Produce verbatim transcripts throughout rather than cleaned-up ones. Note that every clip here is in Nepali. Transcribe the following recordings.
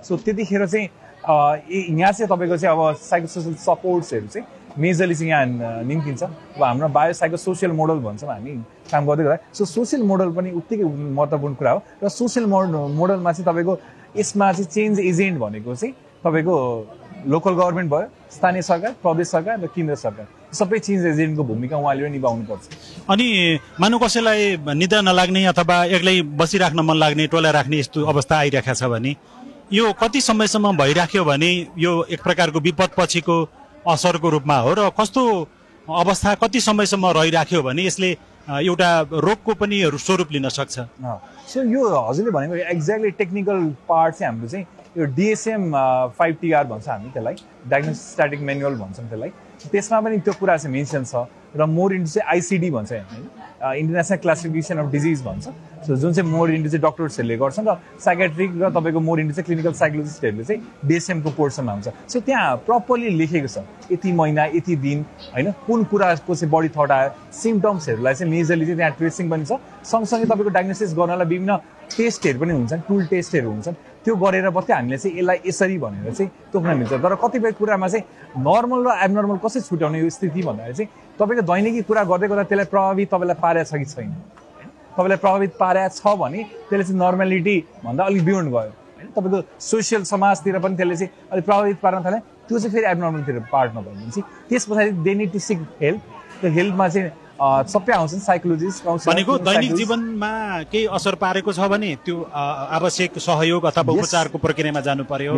सो त्यतिखेर चाहिँ यहाँ चाहिँ तपाईँको चाहिँ अब साइकोसोसियल सपोर्ट्सहरू चाहिँ मेजरली चाहिँ यहाँ निम्तिन्छ। अब हाम्रो बायो साइको सोसियल मोडल भन्छौँ हामी काम गर्दै गर्दा। सो सोसियल मोडल पनि उत्तिकै महत्त्वपूर्ण कुरा हो र सोसियल मोडल मोडलमा चाहिँ तपाईँको यसमा चाहिँ चेन्ज एजेन्ट भनेको चाहिँ तपाईँको लोकल गभर्मेन्ट भयो, स्थानीय सरकार, प्रदेश सरकार र केन्द्र सरकार, सबै चेन्ज एजेन्टको भूमिका उहाँले पनि निभाउनुपर्छ। अनि मानव कसैलाई निद्रा नलाग्ने अथवा एक्लै बसिराख्न मन लाग्ने, टोला राख्ने यस्तो अवस्था आइरहेको छ भने यो कति समयसम्म भइराख्यो भने यो एक प्रकारको विपद पछिको असरको रूपमा हो र कस्तो अवस्था कति समयसम्म रहिराख्यो भने यसले एउटा रोगको पनि स्वरूप लिन सक्छ? सो यो हजुरले भनेको एक्ज्याक्टली टेक्निकल पार्ट चाहिँ हाम्रो चाहिँ यो डिएसएम फाइभ टिआर भन्छ हामी त्यसलाई, डायग्नोस्टिक स्ट्याटिक म्यानुअल भन्छौँ त्यसलाई। त्यसमा पनि त्यो कुरा चाहिँ मेन्सन छ र मोर इन्टु चाहिँ आइसिडी भन्छ होइन, इन्टरनेसनल क्लासिफिकेसन अफ डिजिज भन्छ। सो जुन चाहिँ मोर इन्टु चाहिँ डक्टर्सहरूले गर्छन् र साइकेट्रिक र तपाईँको मोर इन्टु चाहिँ क्लिनिकल साइकोलोजिस्टहरूले चाहिँ डिएसएमको पोर्सनमा हुन्छ। सो त्यहाँ प्रपरली लेखेको छ यति महिना यति दिन होइन, कुन कुराको चाहिँ बढी थट आयो, सिम्टम्सहरूलाई चाहिँ मेजरली चाहिँ त्यहाँ ट्रेसिङ पनि छ। सँगसँगै तपाईँको डायग्नोसिस गर्नलाई विभिन्न टेस्टहरू पनि हुन्छन्, टुल टेस्टहरू हुन्छन्, त्यो गरेर मात्रै हामीले चाहिँ यसलाई यसरी भनेर चाहिँ तोक्न मिल्छ। तर कतिपय कुरामा चाहिँ नर्मल र एबनर्मल कसरी छुट्याउने यो स्थिति भन्दाखेरि चाहिँ तपाईँको दैनिकी कुरा गर्दै गर्दा त्यसलाई प्रभावित तपाईँलाई पारेको छ कि छैन, तपाईँलाई प्रभावित पारेको छ भने त्यसले चाहिँ नर्मालिटी भन्दा अलिक बियोन्ड गयो होइन। तपाईँको सोसियल समाजतिर पनि त्यसले चाहिँ अलिक प्रभावित पार्न थाल्यो, त्यो चाहिँ फेरि एबनर्मलतिर पार्ट्न भयो भने चाहिँ त्यस पछाडि they need to sick help. त्यो हेल्पमा चाहिँ सबै आउँछन्, साइकोलोजिस्ट भनेको दैनिक जीवनमा केही असर पारेको छ भने त्यो आवश्यक सहयोग अथवा उपचारको प्रक्रियामा जानु पर्यो।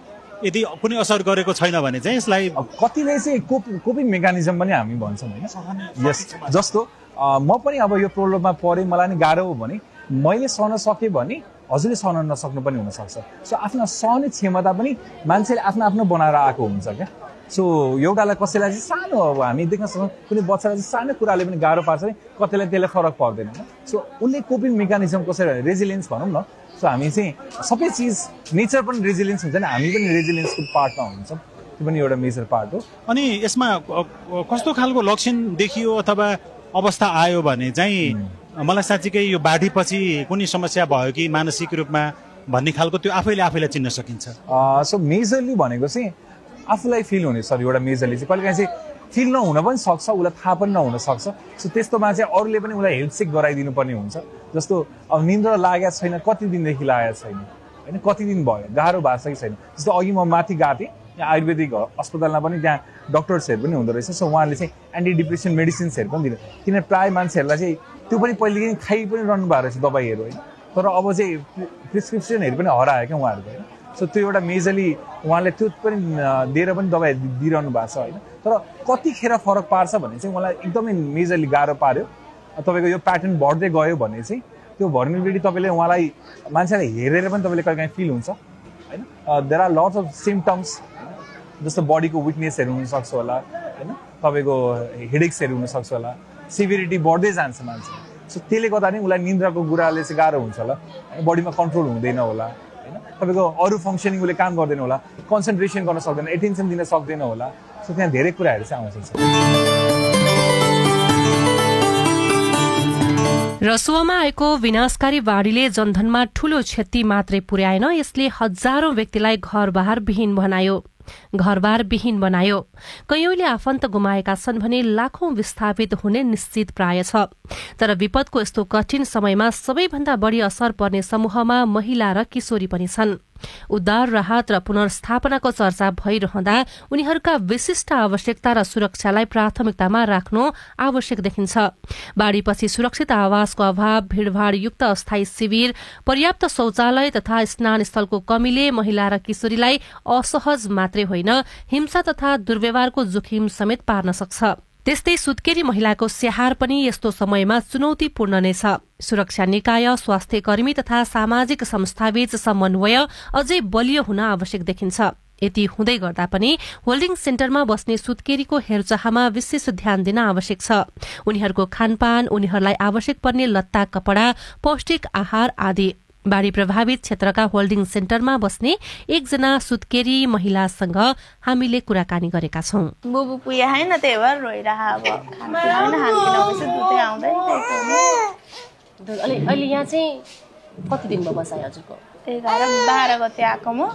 यदि कुनै असर गरेको छैन भने चाहिँ यसलाई कतिले चाहिँ कोप कोपिङ मेकानिजम पनि हामी भन्छौँ होइन। यस जस्तो म पनि अब यो प्रब्लममा परेँ, मलाई नि गाह्रो हो भने मैले सहन सकेँ भने हजुरले सहन नसक्नु पनि हुनसक्छ। सो आफ्नो सहने क्षमता पनि मान्छेले आफ्नो आफ्नो बनाएर आएको हुन्छ क्या। सो एउटालाई कसैलाई चाहिँ सानो अब हामी देख्न सक्छौँ कुनै बच्चालाई चाहिँ सानो कुराले पनि गाह्रो पार्छ भने कतिलाई त्यसले फरक पर्दैन। सो उसले कोपिङ मेकानिजम कसरी रेजिलियन्स भनौँ न। सो हामी चाहिँ सबै चिज नेचर पनि रेजिलियन्स हुन्छ नि, हामी पनि रेजिलियन्सको पार्टमा हुन्छौँ, त्यो पनि एउटा मेजर पार्ट हो। अनि यसमा कस्तो खालको लक्षण देखियो अथवा अवस्था आयो भने चाहिँ मलाई साँच्चीकै यो बाढीपछि कुनै समस्या भयो कि मानसिक रूपमा भन्ने खालको त्यो आफैले आफैलाई चिन्न सकिन्छ? सो मेजरली भनेको चाहिँ आफूलाई फिल हुने सर एउटा मेजरली चाहिँ कहिलेकाहीँ चाहिँ फिल नहुन पनि सक्छ, उसलाई थाहा पनि नहुन सक्छ। सो त्यस्तोमा चाहिँ अरूले पनि उसलाई हेल्प सिक गराइदिनु पर्ने हुन्छ। जस्तो अब निन्द्रा लागेको छैन, कति दिनदेखि लागेको छैन होइन, कति दिन भयो, गाह्रो भएको छ कि छैन। जस्तो अघि म माथि गएको थिएँ, यहाँ आयुर्वेदिक अस्पतालमा पनि त्यहाँ डक्टर्सहरू पनि हुँदो रहेछ। सो उहाँले चाहिँ एन्टी डिप्रेसन मेडिसिन्सहरू पनि दिनु, किनभने प्रायः मान्छेहरूलाई चाहिँ त्यो पनि पहिलेदेखि खाइ पनि रहनु भएको रहेछ दबाईहरू होइन, तर अब चाहिँ प्रिस्क्रिप्सनहरू पनि हरायो क्या उहाँहरूको होइन। सो त्यो एउटा मेजरली उहाँले त्यो पनि दिएर पनि दबाई दिइरहनु भएको छ होइन। तर कतिखेर फरक पार्छ भने चाहिँ मलाई एकदमै मेजरली गाह्रो पार्यो। तपाईँको यो प्याटर्न बढ्दै गयो भने चाहिँ त्यो भर्नेबिलिटी तपाईँले उहाँलाई मान्छेलाई हेरेर पनि तपाईँले कहिले काहीँ फिल हुन्छ होइन। There are lots of symptoms, जस्तो बडीको विकनेसहरू हुनसक्छ होला होइन, तपाईँको हेडेक्सहरू हुनसक्छ होला, सिभिरिटी बढ्दै जान्छ मान्छे। सो त्यसले गर्दा नि उसलाई निन्द्राको कुराले चाहिँ गाह्रो हुन्छ होला, बडीमा कन्ट्रोल हुँदैन होला होइन, तपाईँको अरू फङ्सनिङ उसले काम गर्दैन होला, कन्सन्ट्रेसन गर्न सक्दैन, एटेन्सन दिन सक्दैन होला। सो त्यहाँ धेरै कुराहरू चाहिँ आउँछ। रसुवामा आएको विनाशकारी बाढीले जनधनमा ठूलो क्षति मात्रै पुर्याएन, यसले हजारौं व्यक्तिलाई घरबार विहीन बनायो घरबार विहीन बनायो कैयौंले आफन्त गुमाएका छन् भने लाखौं विस्थापित हुने निश्चित प्राय छ। तर विपदको यस्तो कठिन समयमा सबैभन्दा बढ़ी असर पर्ने समूहमा महिला र किशोरी पनि छन्। उद्धार, राहत र पुनर्स्थापनाको चर्चा भइरहँदा उनीहरूका विशिष्ट आवश्यकता र सुरक्षालाई प्राथमिकतामा राख्नु आवश्यक देखिन्छ। बाढ़ीपछि सुरक्षित आवासको अभाव, भीड़भाड़युक्त अस्थायी शिविर, पर्याप्त शौचालय तथा स्नान स्थलको कमीले महिला र किशोरीलाई असहज मात्रै होइन, हिंसा तथा दुर्व्यवहारको जोखिम समेत पार्न सक्छ। त्यस्तै सुत्केरी महिलाको स्याहार पनि यस्तो समयमा चुनौतीपूर्ण नै छ। सुरक्षा निकाय, स्वास्थ्य कर्मी तथा सामाजिक संस्थाबीच समन्वय अझै बलियो हुन आवश्यक देखिन्छ। यति हुँदै गर्दा पनि होल्डिङ सेन्टरमा बस्ने सुत्केरीको हेरचाहमा विशेष ध्यान दिन आवश्यक छ। उनीहरूको खानपान, उनीहरूलाई आवश्यक पर्ने लत्ता, कपड़ा, पौष्टिक आहार आदि। बाढ़ी प्रभावित क्षेत्रका होल्डिङ सेन्टरमा बस्ने एकजना सुत्केरी महिलासँग हामीले कुराकानी गरेका छौं। बुबु पुया हैन, त्यही भएर रोइरह अब खान हैन, हालकिन बसे दुधै आउँदै अहिले अहिले यहाँ चाहिँ कति दिन भयो बसाइ हजुरको? एघार बाह्र गते आएको म।